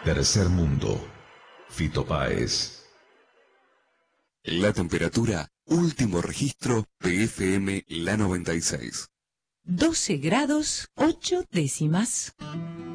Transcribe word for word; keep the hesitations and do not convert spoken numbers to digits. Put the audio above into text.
Tercer mundo. Fito Páez. La temperatura, último registro P F M La noventa y seis. doce grados, ocho décimas.